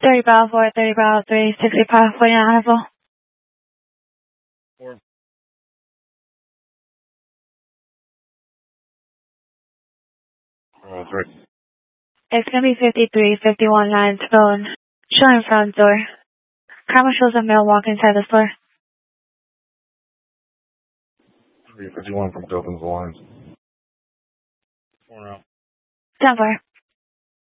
30 barrel 4, 30 barrel 3, 60 power 49 arrival. 4. Three. It's going to be 53, 51 lines phone. Showing front door. Camera shows a male walk inside the store. 51 from opens the lines. 4 now. 10-4.